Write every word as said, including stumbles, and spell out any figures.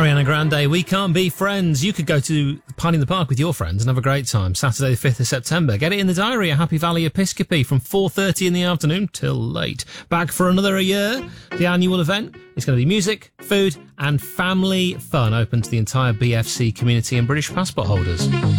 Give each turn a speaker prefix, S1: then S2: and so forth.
S1: Ariana Grande, We Can't Be Friends. You could go to Party in the Park with your friends and have a great time. Saturday the fifth of September. Get it in the diary at Happy Valley Episcopi from four thirty in the afternoon till late. Back for another year. The annual event is going to be music, food and family fun, open to the entire B F C community and British passport holders.